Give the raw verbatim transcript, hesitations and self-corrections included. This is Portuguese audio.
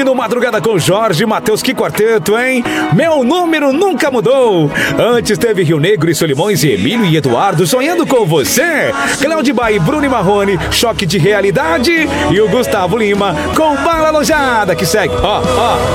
ouvindo Madrugada com Jorge Matheus, que quarteto, hein? Meu número nunca mudou. Antes teve Rio Negro e Solimões e Emílio e Eduardo sonhando com você. Cláudio Baí, Bruno e Marrone, Choque de Realidade. E o Gustavo Lima com Bala Alojada, que segue. Ó, ó.